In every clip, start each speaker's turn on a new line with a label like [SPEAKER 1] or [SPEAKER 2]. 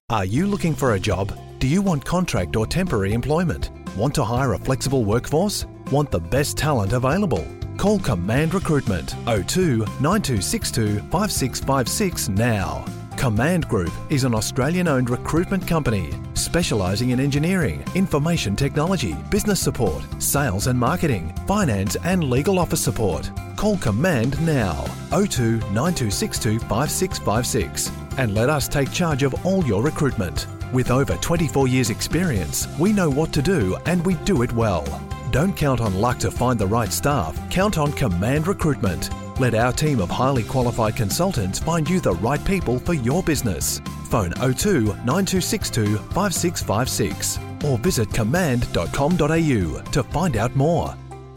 [SPEAKER 1] Are you looking for a job? Do you want contract or temporary employment? Want to hire a flexible workforce? Want the best talent available? Call Command Recruitment 02 9262 5656 now. Command Group is an Australian-owned recruitment company specialising in engineering, information technology, business support, sales and marketing, finance and legal office support. Call Command now 02 9262 5656 and let us take charge of all your recruitment. With over 24 years experience, we know what to do and we do it well. Don't count on luck to find the right staff, count on Command Recruitment. Let our team of highly qualified consultants find you the right people for your business. Phone 02 9262 5656 or visit command.com.au to find out more.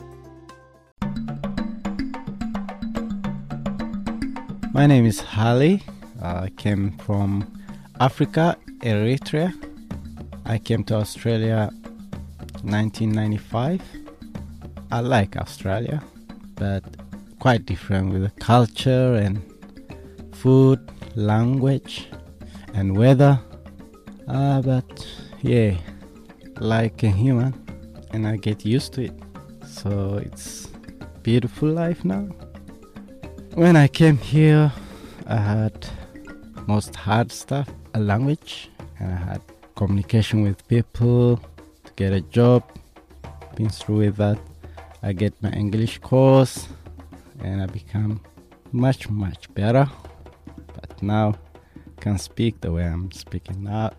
[SPEAKER 2] My name is Hali. I came from Africa, Eritrea. I came to Australia 1995. I like Australia, but quite different with the culture and food, language and weather. But yeah, like a human, and I get used to it. So it's beautiful life now. When I came here, I had most hard stuff, a language, and I had communication with people to get a job. Been through with that. I get my English course and I become much better. But now I can speak the way I'm speaking now.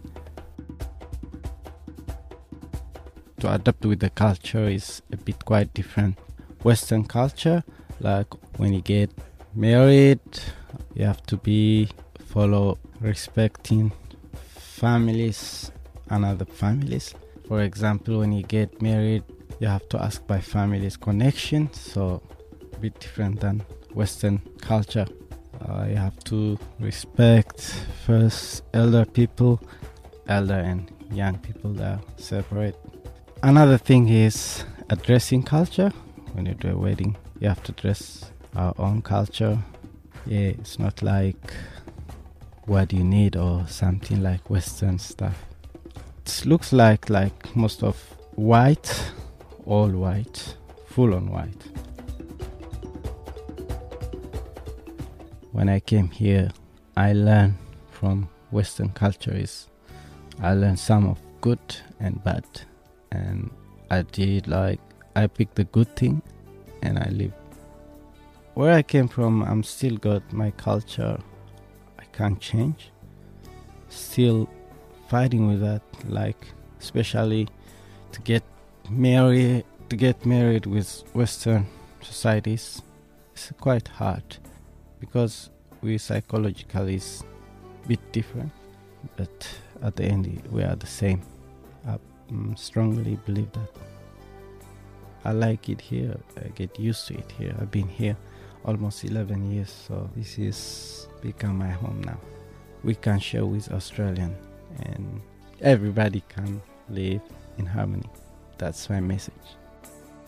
[SPEAKER 2] To adapt with the culture is a bit quite different. Western culture, like when you get married, you have to follow respecting families and other families. For example, when you get married, you have to ask by families connection, so a bit different than Western culture. You have to respect first elder people, elder and young people, that are separate. Another thing is a dressing culture. When you do a wedding, you have to dress our own culture. Yeah, it's not like what you need or something like Western stuff. It looks like most of white, all white, full on white. When I came here, I learned from Western culture I learned some of good and bad, and I picked the good thing and I live. Where I came from, I'm still got my culture. I can't change. Still fighting with that, especially to get married with Western societies. It's quite hard because we psychologically is a bit different, but at the end we are the same. I strongly believe that. I like it here. I get used to it here. I've been here almost 11 years, so this is become my home now. We can share with Australian and everybody can live in harmony. That's my message.